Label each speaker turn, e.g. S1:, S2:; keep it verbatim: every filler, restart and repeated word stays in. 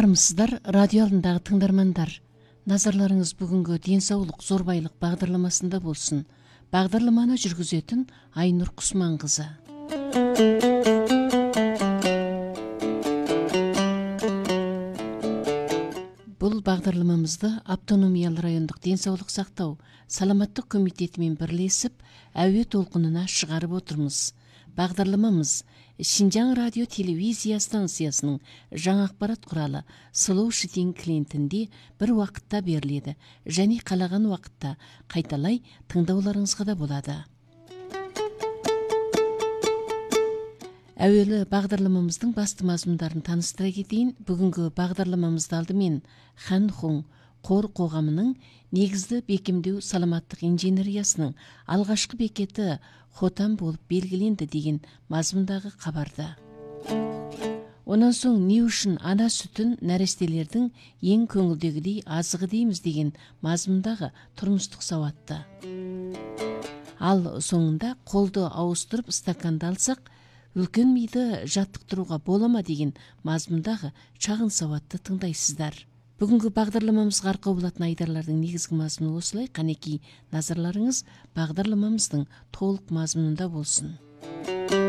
S1: Армысыздар, радио алдындағы тыңдармандар. Назарларыңыз бүгінгі денсаулық зор байлық бағдарламасында болсын. Бағдарламаны жүргізетін Айнұр Құсманқызы. Бұл бағдарламамызды автономиялы райондық денсаулық сақтау саламаттық комитетімен бірлесіп, әуе толқынына шығарып отырмыз. Бағдарламамыз Шинжаң радио телевизия станциясының жаңа ақпарат құралы Slow Shitting клиентінде бір уақытта беріледі, және қалаған уақытта қайталай тыңдауларыңызға да болады. Әуелі бағдарламамыздың басты мазмұндарын таныстыра кетейін. Бүгінгі бағдарламамызды алдымен Хан Хун қор қоғамының негізді бекемдеу саламаттық инженериясының алғашқы бекеті Хотан болып белгіленді деген мазмұндағы хабарды. Онан соң не үшін ана сүтін нәрестелердің ең көңілдегідей азығы дейміз деген мазмұндағы тұрмыстық сауатты. Ал соңында қолды ауыстырып стаканды алсақ, үлкен миды жаттықтыруға болама деген мазмұндағы шағын сауатты тыңдайсыздар. Бүгінгі бағдарламамызға арқау болатын айдарлардың негізгі мазмұны осылай. Қанекей назарларыңыз бағдарламамыздың толық мазмұнында болсын.